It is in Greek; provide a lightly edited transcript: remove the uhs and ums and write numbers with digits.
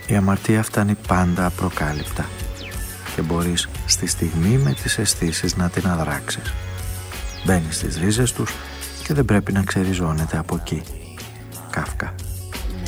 Η αμαρτία φτάνει πάντα απροκάλυπτα και μπορείς στη στιγμή με τις αισθήσεις να την αδράξεις. Μπαίνει στις ρίζες τους και δεν πρέπει να ξεριζώνεται από εκεί. Κάφκα.